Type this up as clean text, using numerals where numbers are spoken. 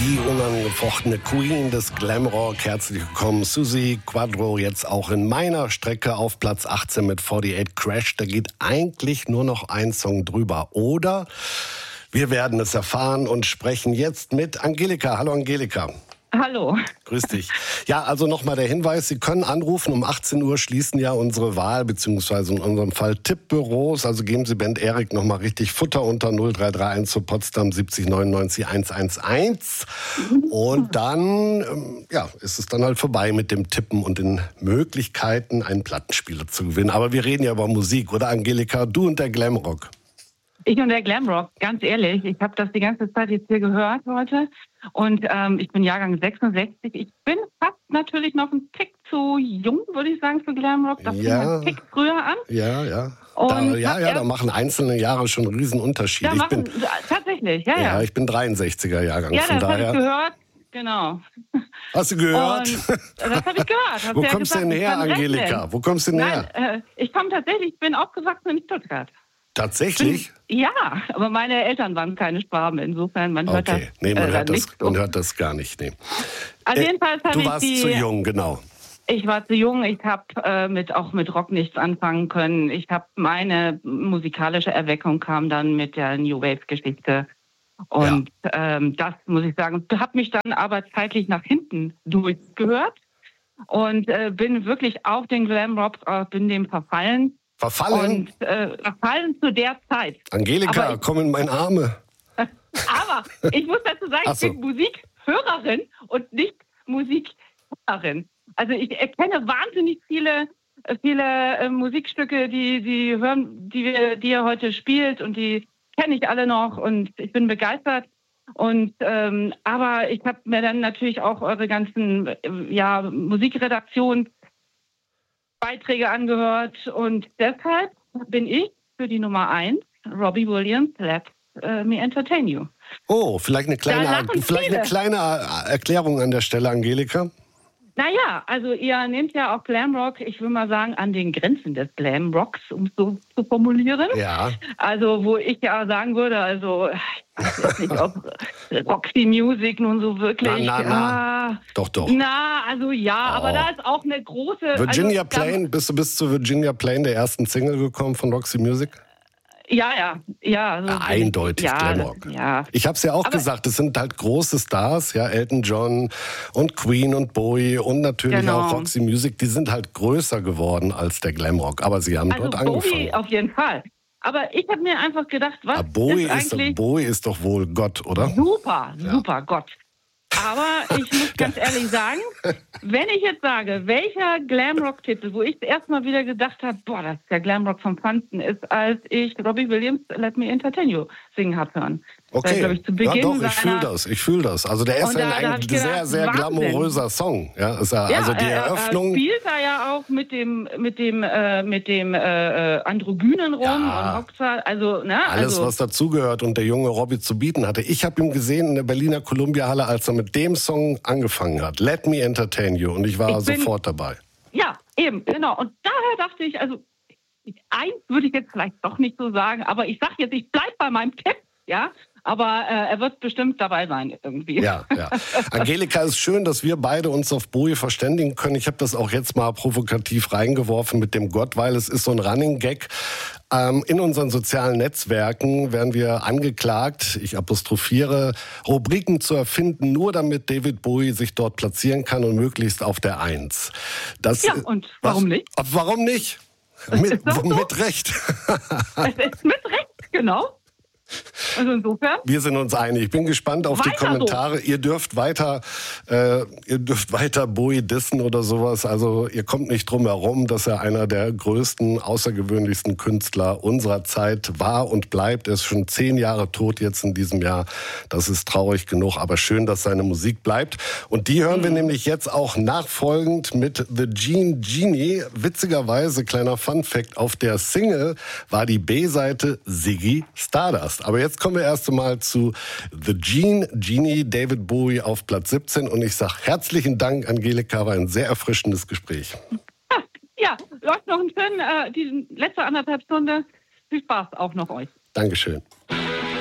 Die unangefochtene Queen des Glamrock. Herzlich willkommen, Suzi Quatro, jetzt auch in meiner Strecke auf Platz 18 mit 48 Crash. Da geht eigentlich nur noch ein Song drüber, oder? Wir werden es erfahren und sprechen jetzt mit Angelika. Hallo Angelika. Hallo. Grüß dich. Ja, also nochmal der Hinweis, Sie können anrufen. Um 18 Uhr schließen ja unsere Wahl, beziehungsweise in unserem Fall Tippbüros. Also geben Sie Band Erik nochmal richtig Futter unter 0331 zu Potsdam 70 99 111. Und dann ist es dann halt vorbei mit dem Tippen und den Möglichkeiten, einen Plattenspieler zu gewinnen. Aber wir reden ja über Musik, oder Angelika? Du und der Glamrock. Ich und der Glamrock, ganz ehrlich, ich habe das die ganze Zeit jetzt hier gehört heute und ich bin Jahrgang 66. Ich bin fast natürlich noch ein Tick zu jung, würde ich sagen, für Glamrock. Das fing ein Tick früher an. Ja. Und da machen einzelne Jahre schon einen Riesen-Unterschied. Tatsächlich, Ja, ich bin 63er Jahrgang. Ja, das habe ich gehört. Genau. Hast du gehört? Das habe ich gehört. Wo kommst du denn her, Angelika? Wo kommst du denn her? Ich bin aufgewachsen in Stuttgart. Tatsächlich? Ja, aber meine Eltern waren keine Schwaben, insofern man hört das. Nee, man hört das gar nicht. Nee. Also jedenfalls du warst zu jung, genau. Ich war zu jung, ich habe auch mit Rock nichts anfangen können. Ich habe meine musikalische Erweckung kam dann mit der New Wave-Geschichte. Und das muss ich sagen, habe mich dann aber zeitlich nach hinten durchgehört und bin wirklich auf den Glamrock, bin dem verfallen. Verfallen? Und verfallen zu der Zeit. Angelika, komm in meine Arme. Aber ich muss dazu sagen, ich bin Musikhörerin und nicht Musikhörerin. Also ich erkenne wahnsinnig viele Musikstücke, die ihr heute spielt, und die kenne ich alle noch und ich bin begeistert. Und aber ich habe mir dann natürlich auch eure ganzen Musikredaktionen Beiträge angehört, und deshalb bin ich für die Nummer 1, Robbie Williams, Let Me Entertain You. Oh, vielleicht eine kleine Erklärung an der Stelle, Angelika. Naja, also ihr nehmt ja auch Glamrock, ich will mal sagen, an den Grenzen des Glamrocks, um es so zu formulieren. Ja. Also wo ich ja sagen würde, also ich weiß jetzt nicht, ob Roxy Music nun so wirklich... Doch. Aber da ist auch eine große... Virginia Plain, bist du bis zu Virginia Plain, der ersten Single, gekommen von Roxy Music? Ja. Eindeutig Glamrock. Ja. Ich habe es ja auch gesagt, es sind halt große Stars, ja, Elton John und Queen und Bowie und natürlich auch Roxy Music, die sind halt größer geworden als der Glamrock, aber sie haben dort angefangen. Bowie auf jeden Fall. Aber ich habe mir einfach gedacht, Bowie ist doch wohl Gott, oder? Super Gott. Aber ich muss ganz ehrlich sagen, wenn ich jetzt sage, welcher Glamrock-Titel, wo ich erstmal wieder gedacht habe, das ist der Glamrock vom Feinsten, ist, als ich Robbie Williams Let Me Entertain You singen habe hören. Okay, ich fühle das. Also der ist ein sehr, sehr glamouröser Song. Ja, die Eröffnung. Er spielt da ja auch mit dem Androgynen rum und Rockstar. Alles, was dazugehört und der junge Robbie zu bieten hatte. Ich habe ihn gesehen in der Berliner Columbia-Halle, als er mit dem Song angefangen hat. Let Me Entertain You. Und ich war sofort dabei. Ja, eben, genau. Und daher dachte ich, also eins würde ich jetzt vielleicht doch nicht so sagen, aber ich sage jetzt, ich bleibe bei meinem Tipp, ja. Aber er wird bestimmt dabei sein irgendwie. Ja. Angelika, es ist schön, dass wir beide uns auf Bowie verständigen können. Ich habe das auch jetzt mal provokativ reingeworfen mit dem Gott, weil es ist so ein Running Gag. In unseren sozialen Netzwerken werden wir angeklagt, ich apostrophiere, Rubriken zu erfinden, nur damit David Bowie sich dort platzieren kann und möglichst auf der 1. Und warum nicht? Warum nicht? Mit Recht. Es ist mit Recht, genau. Also insofern. Wir sind uns einig. Ich bin gespannt auf die Kommentare. So. Ihr dürft weiter Bowie dissen oder sowas. Also ihr kommt nicht drum herum, dass er einer der größten, außergewöhnlichsten Künstler unserer Zeit war und bleibt. Er ist schon 10 Jahre tot jetzt in diesem Jahr. Das ist traurig genug, aber schön, dass seine Musik bleibt. Und die hören wir nämlich jetzt auch nachfolgend mit The Genie. Witzigerweise, kleiner Funfact, auf der Single war die B-Seite Ziggy Stardust. Aber jetzt kommen wir erst einmal zu The Genie, David Bowie auf Platz 17. Und ich sage herzlichen Dank, Angelika, war ein sehr erfrischendes Gespräch. Ja, läuft noch die letzte 1,5 Stunde. Viel Spaß auch noch euch. Dankeschön.